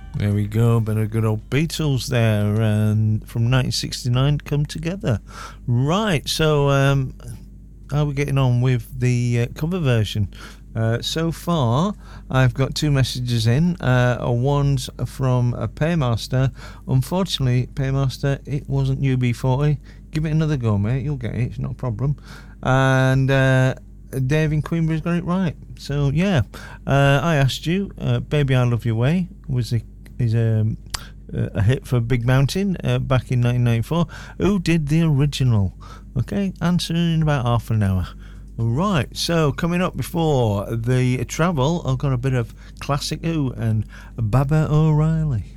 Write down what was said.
There we go, bit of good old Beatles there, and from 1969, Come Together. Right, so how are we getting on with the cover version? So far, I've got 2 messages in. One's from a Paymaster. Unfortunately, Paymaster, it wasn't UB40. Give it another go, mate. You'll get it. It's not a problem. And Dave in Queenbury's got it right. So yeah, I asked you, "Baby I Love Your Way" is a hit for Big Mountain back in 1994. Who did the original? Okay, answer in about half an hour. Right, so coming up before the travel, I've got a bit of classic Who and Baba O'Reilly.